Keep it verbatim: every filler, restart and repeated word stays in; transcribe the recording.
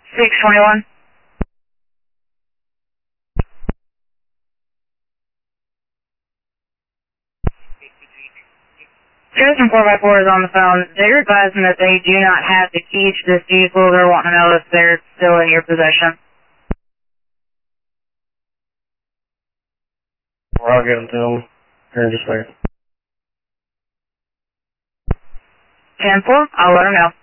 six twenty-one. Citizen four by four is on the phone. They're advising that they do not have the keys to this vehicle. They're wanting to know if they're still in your possession. Well, I'll get them to them here in just a second. ten four, I'll let them know.